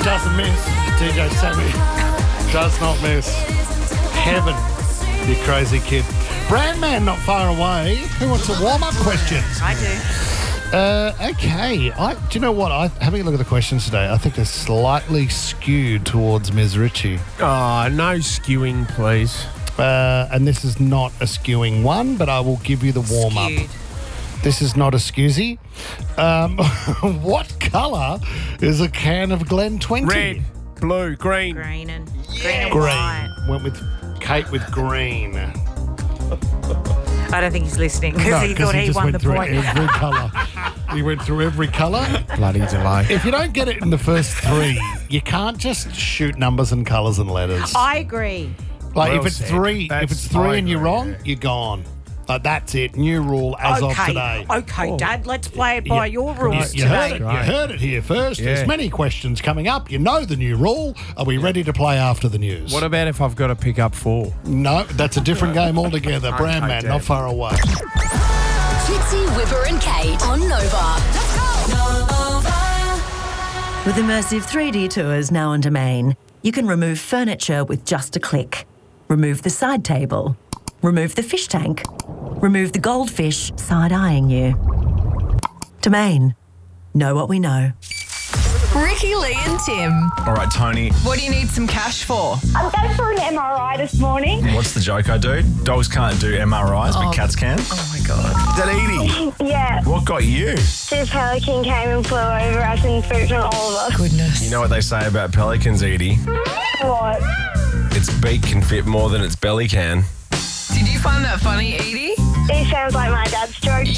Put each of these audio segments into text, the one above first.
doesn't miss. DJ Sammy does not miss. Heaven, you crazy kid. Brandman not far away. Who wants a warm-up question? I do. Okay. Do you know what? Having a look at the questions today, I think they're slightly skewed towards Ms. Ritchie. Oh, no skewing, please. And this is not a skewing one, but I will give you the warm-up. Skewed. This is not a scusi. What colour is a can of Glen 20? Red, blue, green. Green and Green. white. Went with Kate with green. I don't think he's listening because he thought he just won went the through point. every colour. He went through every colour. Bloody delay. If you don't get it in the first three, you can't just shoot numbers and colours and letters. I agree. Like Well if it's said. three, I and you're agree, wrong, yeah. you're gone. That's it. New rule as of today. Okay, Dad, let's play it by your rules You heard today. it. You heard it here first. Yeah. There's many questions coming up. You know the new rule. Are we ready to play after the news? What about if I've got to pick up 4? No, that's a different game altogether. Brandman, Dad. not far away. Fitzy, Whipper and Kate on Nova. With immersive 3D tours now on Domain, you can remove furniture with just a click. Remove the side table. Remove the fish tank. Remove the goldfish side-eyeing you. Domain. Know what we know. Ricky, Lee and Tim. All right, Tony, What do you need some cash for? I'm going for an MRI this morning. what's the joke I do? Dogs can't do MRIs, but cats can. Oh my God. Is that Edie? Yeah, What got you? this pelican came and flew over us and pooped on all of us. Goodness. You know what they say about pelicans, Edie? What? Its beak can fit more than its belly can. Did you find that funny, Edie? It sounds like my dad's joke.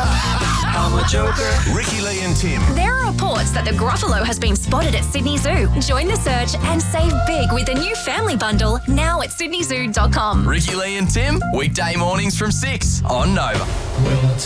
Ricky, Lee and Tim. There are reports that the Gruffalo has been spotted at Sydney Zoo. Join the search and save big with the new family bundle now at sydneyzoo.com. Ricky, Lee and Tim, weekday mornings from 6 on Nova.